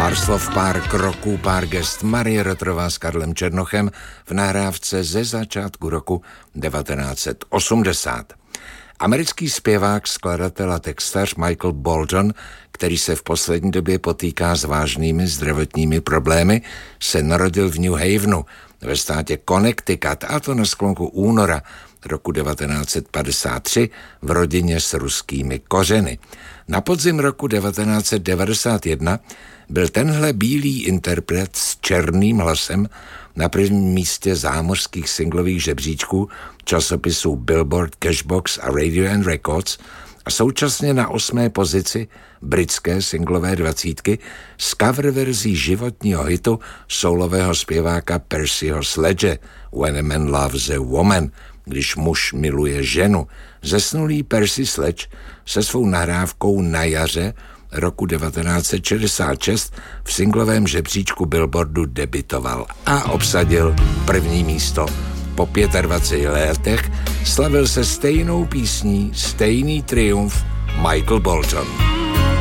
Pár slov, pár kroků, pár gest. Marie Rotrová s Karlem Černochem v nahrávce ze začátku roku 1980. Americký zpěvák, skladatel a textař Michael Bolton, který se v poslední době potýká s vážnými zdravotními problémy, se narodil v New Havenu ve státě Connecticut, a to na sklonku února roku 1953 v rodině s ruskými kořeny. Na podzim roku 1991 byl tenhle bílý interpret s černým hlasem na prvním místě zámořských singlových žebříčků časopisů Billboard, Cashbox a Radio and Records a současně na 8. pozici britské singlové 20 s cover verzí životního hitu soulového zpěváka Percyho Sledge When a Man Loves a Woman, když muž miluje ženu. Zesnulý Percy Sledge se svou nahrávkou Na jaře roku 1966 v singlovém žebříčku Billboardu debitoval a obsadil první místo. Po 25 letech slavil se stejnou písní stejný triumf Michael Bolton.